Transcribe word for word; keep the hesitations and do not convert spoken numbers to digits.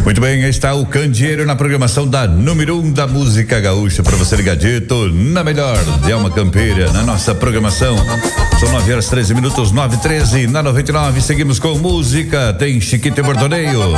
Muito bem, aí está o Candeeiro na programação da número um da música gaúcha, para você ligadito na melhor de Alma Campeira, na nossa programação. São nove horas treze minutos, nove e treze, na noventa e nove, seguimos com música, tem Chiquito e Bordoneio.